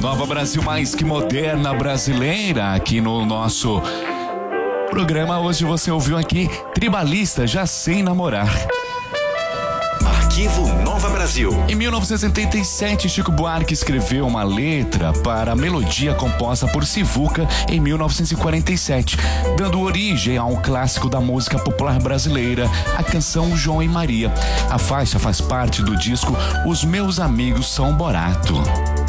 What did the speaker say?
Nova Brasil mais que moderna brasileira. Aqui no nosso programa hoje você ouviu aqui Tribalista, Já Sei Namorar. Arquivo Nova Brasil. Em 1977, Chico Buarque escreveu uma letra para a melodia composta por Sivuca em 1947, dando origem a um clássico da música popular brasileira, a canção João e Maria. A faixa faz parte do disco Os Meus Amigos São Borato.